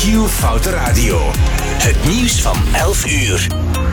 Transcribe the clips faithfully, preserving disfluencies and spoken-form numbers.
Q-Foute Radio. Het nieuws van elf uur.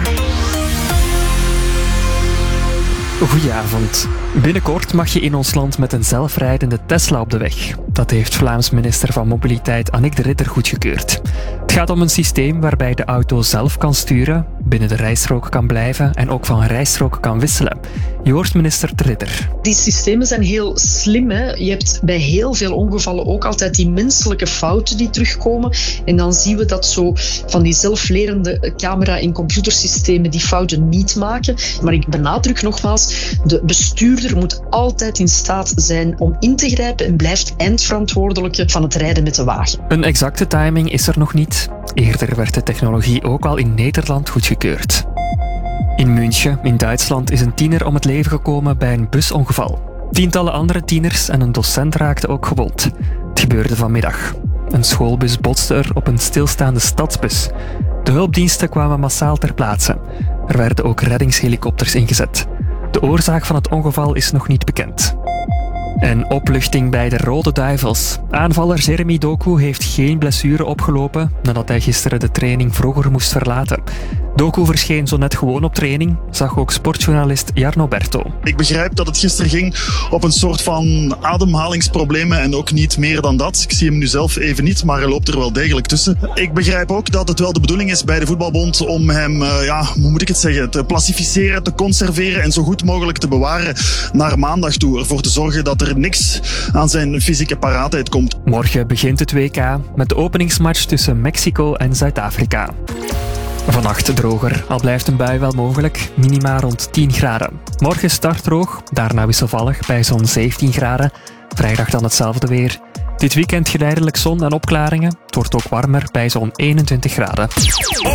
Goedenavond. Binnenkort mag je in ons land met een zelfrijdende Tesla op de weg. Dat heeft Vlaams minister van Mobiliteit Annick de Ridder goedgekeurd. Het gaat om een systeem waarbij de auto zelf kan sturen, binnen de rijstrook kan blijven en ook van rijstrook kan wisselen. Je hoort minister de Ridder. Die systemen zijn heel slim. Hè? Je hebt bij heel veel ongevallen ook altijd die menselijke fouten die terugkomen. En dan zien we dat zo van die zelflerende camera- en computersystemen die fouten niet maken. Maar ik benadruk nogmaals, de bestuurder moet altijd in staat zijn om in te grijpen en blijft eindverantwoordelijke van het rijden met de wagen. Een exacte timing is er nog niet. Eerder werd de technologie ook al in Nederland goedgekeurd. In München, in Duitsland, is een tiener om het leven gekomen bij een busongeval. Tientallen andere tieners en een docent raakten ook gewond. Het gebeurde vanmiddag. Een schoolbus botste er op een stilstaande stadsbus. De hulpdiensten kwamen massaal ter plaatse. Er werden ook reddingshelikopters ingezet. De oorzaak van het ongeval is nog niet bekend. En opluchting bij de Rode Duivels. Aanvaller Jeremy Doku heeft geen blessure opgelopen nadat hij gisteren de training vroeger moest verlaten. Doku verscheen zo net gewoon op training, zag ook sportjournalist Jarno Berto. Ik begrijp dat het gisteren ging op een soort van ademhalingsproblemen en ook niet meer dan dat. Ik zie hem nu zelf even niet, maar hij loopt er wel degelijk tussen. Ik begrijp ook dat het wel de bedoeling is bij de voetbalbond om hem, uh, ja, hoe moet ik het zeggen, te plastificeren, te conserveren en zo goed mogelijk te bewaren naar maandag toe. Ervoor te zorgen dat er niks aan zijn fysieke paraatheid komt. Morgen begint het W K met de openingsmatch tussen Mexico en Zuid-Afrika. Vannacht droger, al blijft een bui wel mogelijk, minima rond tien graden. Morgen start droog, daarna wisselvallig bij zo'n zeventien graden. Vrijdag dan hetzelfde weer. Dit weekend geleidelijk zon en opklaringen. Het wordt ook warmer bij zo'n eenentwintig graden.